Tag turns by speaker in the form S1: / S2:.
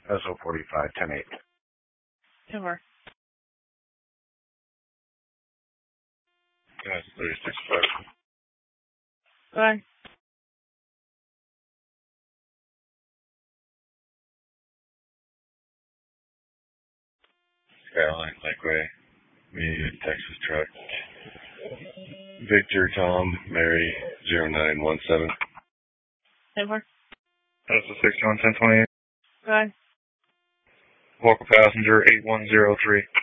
S1: SO45 10-8.
S2: Over.
S3: That's 36-5.
S2: Bye.
S3: Skyline Lakeway, Media, Texas truck. Victor Tom Mary 0917.
S2: Over.
S4: That's a 61 1028.
S2: Bye.
S4: Local passenger 8103.